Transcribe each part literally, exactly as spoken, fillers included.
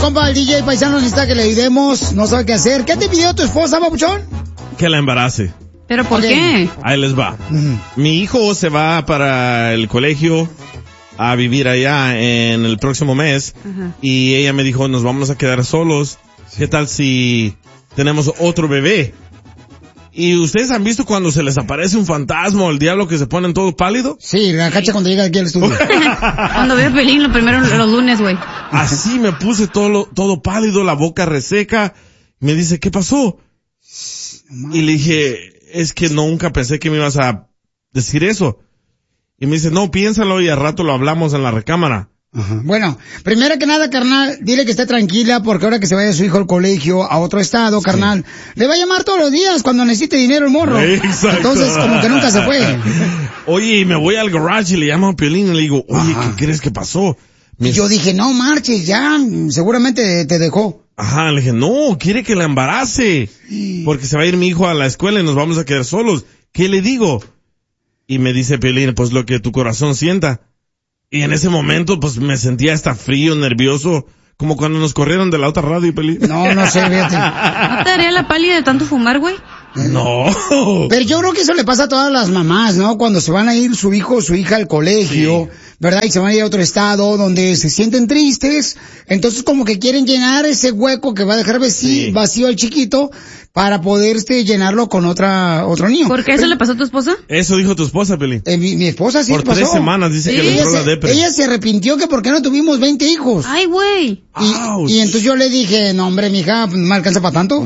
Compa, el D J paisano necesita que le ayudemos, no sabe qué hacer. ¿Qué te pidió tu esposa, papuchón? Que la embarace. ¿Pero por Okay. qué? Ahí les va. Uh-huh. Mi hijo se va para el colegio a vivir allá en el próximo mes. Ajá. Y ella me dijo, nos vamos a quedar solos. ¿Qué tal si tenemos otro bebé? ¿Y ustedes han visto cuando se les aparece un fantasma o el diablo que se ponen todo pálido? Sí, la cacha cuando llega aquí al estudio. Cuando veo Pelín, lo primero los lunes, güey. Así me puse todo, todo pálido, la boca reseca. Me dice, ¿qué pasó? Y le dije, es que nunca pensé que me ibas a decir eso. Y me dice, no, piénsalo y al rato lo hablamos en la recámara. Ajá. Bueno, primero que nada, carnal, dile que esté tranquila porque ahora que se vaya su hijo al colegio a otro estado, carnal, le va a llamar todos los días cuando necesite dinero el morro. Exacto. Entonces, como que nunca se fue. Oye, y me voy al garage y le llamo a Piolín y le digo, oye, Ajá. ¿qué crees que pasó? Me Y yo dije, no marches, ya, seguramente te dejó. Ajá, le dije, no, quiere que la embarace. Porque se va a ir mi hijo a la escuela y nos vamos a quedar solos. ¿Qué le digo? Y me dice Piolín, pues lo que tu corazón sienta. Y en ese momento, pues me sentía hasta frío, nervioso, como cuando nos corrieron de la otra radio, Piolín. No, no sé, fíjate. ¿No te daría la pálida de tanto fumar, güey? No. Pero yo creo que eso le pasa a todas las mamás, ¿no? Cuando se van a ir su hijo o su hija al colegio, Sí. ¿verdad? Y se van a ir a otro estado donde se sienten tristes, entonces como que quieren llenar ese hueco que va a dejar vacío, Sí. vacío al chiquito para poder este, llenarlo con otra otro niño. ¿Por qué eso le pasó a tu esposa? Eso dijo tu esposa, Piolín. Eh, mi, mi esposa sí Por le pasó. tres semanas dice Sí, que le ella, entró la se, depre. ella se arrepintió que por qué no tuvimos veinte hijos. Ay, güey. Y, Ouch. y entonces yo le dije, no hombre, mija, no me alcanza para tanto.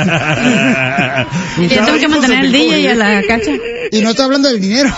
Y tengo que mantener al D J y a la cacha. Y no estoy hablando del dinero.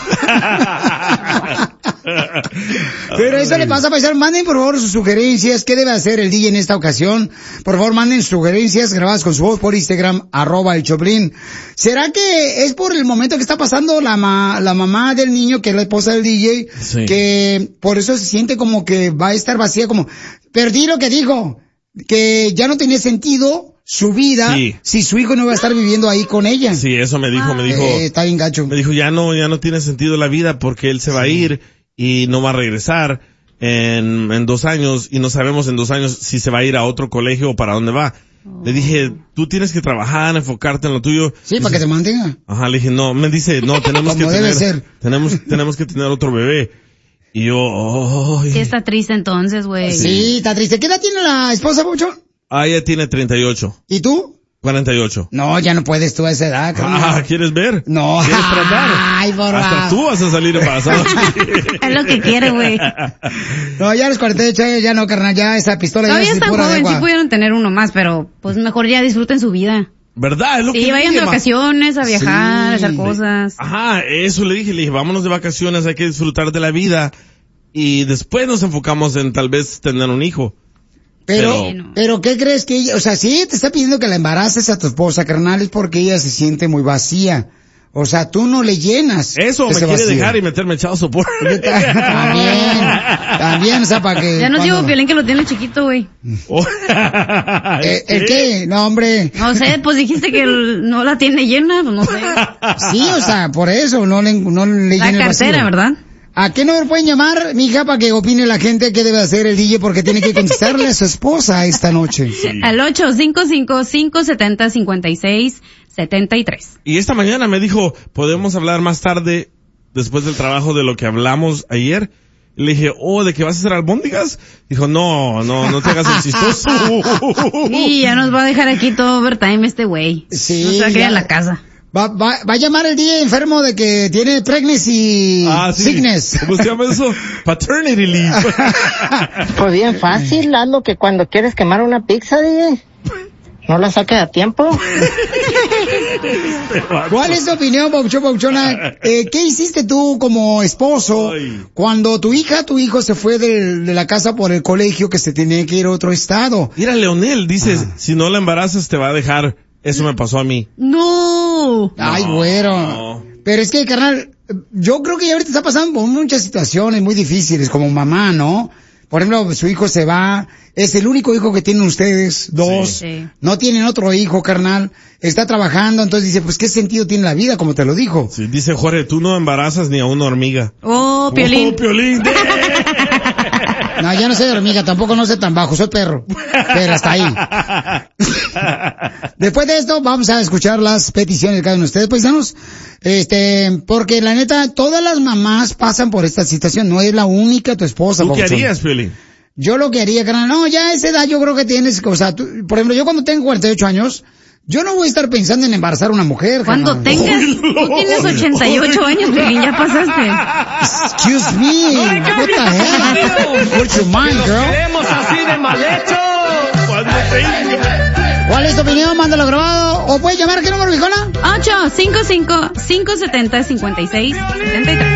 Pero eso le pasa a paisar. Manden por favor sus sugerencias. ¿Qué debe hacer el D J en esta ocasión? Por favor, manden sugerencias grabadas con su voz por Instagram, arroba el Choplin. ¿Será que es por el momento que está pasando la ma la mamá del niño, que es la esposa del D J? Sí. Que por eso se siente como que va a estar vacía, como, perdí lo que dijo, que ya no tenía sentido su vida Sí. si su hijo no va a estar viviendo ahí con ella. Sí, eso me dijo, me dijo, Eh, está bien gacho. me dijo, ya no, ya no tiene sentido la vida porque él se va a ir y no va a regresar en, en dos años y no sabemos en dos años si se va a ir a otro colegio o para dónde va. Le dije, tú tienes que trabajar, enfocarte en lo tuyo. Sí, Dice, para que te mantenga. Ajá, le dije, no, me dice, no, tenemos que Como debe tener, ser. tenemos, tenemos que tener otro bebé. Y yo, oh, Sí está triste entonces, güey. Sí, está triste. ¿Qué edad tiene la esposa, Pucho? ah, ella tiene treinta y ocho, ¿Y tú? cuarenta y ocho. No, ya no puedes tú a esa edad, carnal. Ah, ¿quieres ver? No. ¿Quieres tratar? Ay, por Hasta favor. tú vas a salir embarazado. Es lo que quiere, güey. No, ya a los cuarenta y ocho años ya no, carnal, ya esa pistola ya Todavía es están pura de joven, sí agua. pudieron tener uno más, pero pues mejor ya disfruten su vida. ¿Verdad? Es lo Sí, que vayan de dije, ma. vacaciones, a viajar, a hacer Sí. cosas. Ajá, eso le dije, le dije, vámonos de vacaciones, hay que disfrutar de la vida y después nos enfocamos en tal vez tener un hijo. Pero, Pero- pero, ¿qué crees que ella, o sea, si ella te está pidiendo que la embaraces a tu esposa, carnal, es porque ella se siente muy vacía. O sea, tú no le llenas. Eso, me ese quiere vacío. dejar y meterme echado sopor. También, también, o sea, para que... Ya nos digo cuando- Piolín que lo tiene chiquito, güey. Oh. Eh, ¿El qué? No, hombre. No sé, pues dijiste que el- no la tiene llena, pues no sé. Sí, o sea, por eso, no le, no le La llena el vacío. cartera, ¿verdad? ¿A qué número pueden llamar, mija, para que opine la gente qué debe hacer el D J? Porque tiene que contestarle a su esposa esta noche. Al ocho cinco cinco, cinco siete cero, cinco seis siete tres. Y esta mañana me dijo, ¿podemos hablar más tarde, después del trabajo, de lo que hablamos ayer? Y le dije, oh, ¿de que vas a hacer albóndigas? Dijo, no, no, no te hagas el chistoso. Y ya nos va a dejar aquí todo overtime este güey. Sí, No se va a quedar ya. en la casa. Va, va, va a llamar el D J enfermo de que tiene pregnancy Ah, sí. sickness. ¿Cómo se llama eso? Paternity leave. Pues bien fácil, hazlo que cuando quieres quemar una pizza, D J, no la saques a tiempo. ¿Cuál es tu opinión, Paucho, Pauchona? Eh, ¿Qué hiciste tú como esposo Ay. cuando tu hija, tu hijo se fue de, de la casa por el colegio que se tenía que ir a otro estado? Mira, Leonel, dices, si no la embarazas te va a dejar. Eso me pasó a mí. No. Ay, No. güero. Pero es que, carnal, yo creo que ya ahorita está pasando por muchas situaciones muy difíciles como mamá, ¿no? Por ejemplo, su hijo se va, es el único hijo que tienen ustedes, dos, Sí. Sí. no tienen otro hijo, carnal, está trabajando, entonces dice, pues, ¿qué sentido tiene la vida, como te lo dijo? Sí, dice Jorge, tú no embarazas ni a una hormiga. Oh, Piolín. Oh, Piolín. No, ya no soy hormiga, tampoco no soy tan bajo, soy perro. Pero hasta ahí. Después de esto, vamos a escuchar las peticiones de cada uno de ustedes, paisanos. Este, porque la neta, todas las mamás pasan por esta situación, no es la única tu esposa. ¿Tú qué papuchón. harías, Piolín? Yo lo que haría, carnal, no, ya a esa edad yo creo que tienes, o sea, tú, por ejemplo, yo cuando tengo cuarenta y ocho años, yo no voy a estar pensando en embarazar a una mujer, Cuando carnal. tengas, tú tienes ochenta y ocho años, Piolín, ya pasaste. Excuse me, what the hell? What's your mind, girl? ¡Queremos así de mal hecho! Cuando tenga. ¿Cuál es tu opinión? Mándalo grabado. ¿O puedes llamar a qué número, viejona? ocho cinco cinco, cinco siete cero, cinco seis siete tres.